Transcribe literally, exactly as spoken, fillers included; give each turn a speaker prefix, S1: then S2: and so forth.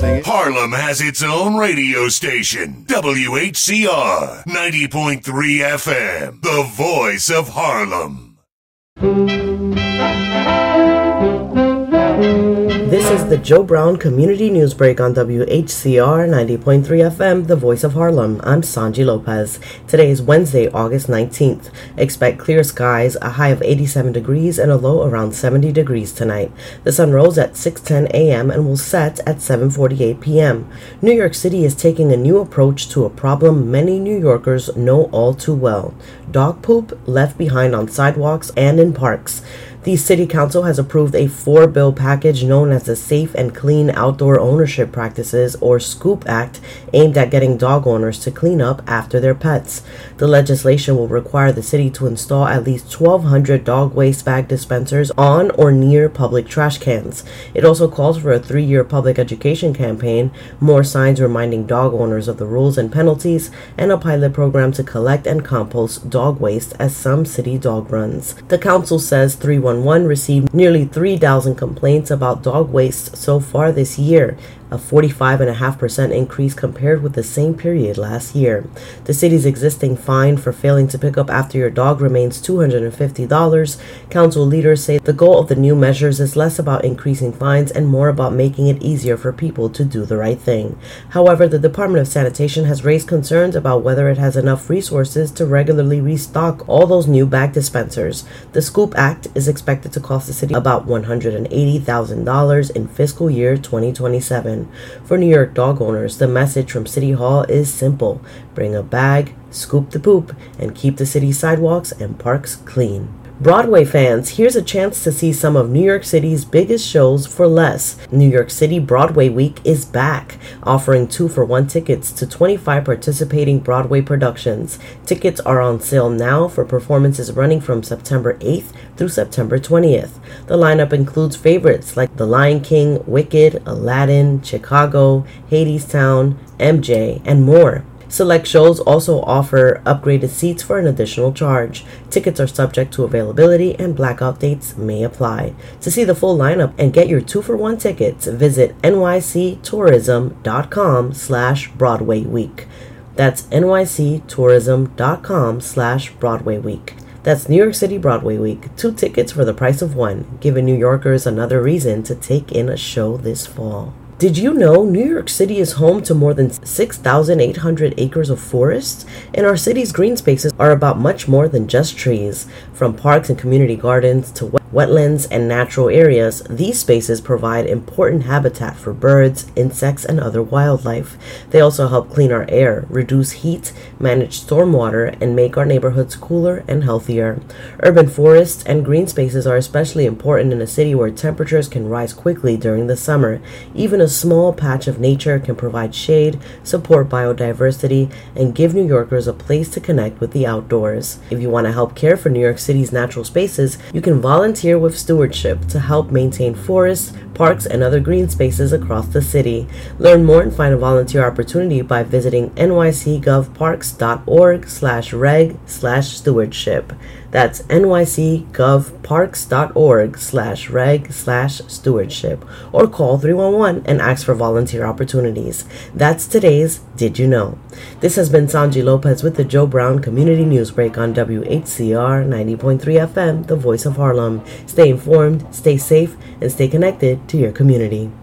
S1: thing.
S2: Harlem has its own radio station, W H C R ninety point three F M, the voice of Harlem.
S3: This is the Joe Brown Community News Break on W H C R ninety point three F M, the voice of Harlem. I'm Sanji Lopez. Today is Wednesday, August nineteenth. Expect clear skies, a high of eighty-seven degrees and a low around seventy degrees tonight. The sun rose at six ten a.m. and will set at seven forty-eight p.m. New York City is taking a new approach to a problem many New Yorkers know all too well: dog poop left behind on sidewalks and in parks. The City Council has approved a four-bill package known as the Safe and Clean Outdoor Ownership Practices, or SCOOP Act, aimed at getting dog owners to clean up after their pets. The legislation will require the city to install at least twelve hundred dog waste bag dispensers on or near public trash cans. It also calls for a three-year public education campaign, more signs reminding dog owners of the rules and penalties, and a pilot program to collect and compost dog waste at some city dog runs. The council says three one one received nearly three thousand complaints about dog waste so far this year, a forty-five point five percent increase compared with the same period last year. The city's existing fine for failing to pick up after your dog remains two hundred fifty dollars. Council leaders say the goal of the new measures is less about increasing fines and more about making it easier for people to do the right thing. However, the Department of Sanitation has raised concerns about whether it has enough resources to regularly restock all those new bag dispensers. The SCOOP Act is expected to cost the city about one hundred eighty thousand dollars in fiscal year twenty twenty-seven. For New York dog owners, the message from City Hall is simple: bring a bag, scoop the poop, and keep the city sidewalks and parks clean. Broadway fans, here's a chance to see some of New York City's biggest shows for less. New York City Broadway Week is back, offering two-for-one tickets to twenty-five participating Broadway productions. Tickets are on sale now for performances running from September eighth through September twentieth. The lineup includes favorites like The Lion King, Wicked, Aladdin, Chicago, Hadestown, M J, and more. Select shows also offer upgraded seats for an additional charge. Tickets are subject to availability and blackout dates may apply. To see the full lineup and get your two-for-one tickets, visit nyctourism.com slash Broadway Week. That's nyctourism.com slash Broadway Week. That's New York City Broadway Week. Two tickets for the price of one, giving New Yorkers another reason to take in a show this fall. Did you know New York City is home to more than six thousand eight hundred acres of forests? And our city's green spaces are about much more than just trees. From parks and community gardens to wet- wetlands and natural areas, these spaces provide important habitat for birds, insects, and other wildlife. They also help clean our air, reduce heat, manage stormwater, and make our neighborhoods cooler and healthier. Urban forests and green spaces are especially important in a city where temperatures can rise quickly during the summer. Even a small patch of nature can provide shade, support biodiversity, and give New Yorkers a place to connect with the outdoors. If you want to help care for New York City's natural spaces, you can volunteer with Stewardship to help maintain forests, parks, and other green spaces across the city. Learn more and find a volunteer opportunity by visiting nycgovparks.org slash reg slash stewardship. That's nycgovparks.org slash reg slash stewardship. Or call three one one and ask for volunteer opportunities. That's today's Did You Know? This has been Sanji Lopez with the Joe Brown Community News Break on W H C R ninety point three F M, the voice of Harlem. Stay informed, stay safe, and stay connected to your community.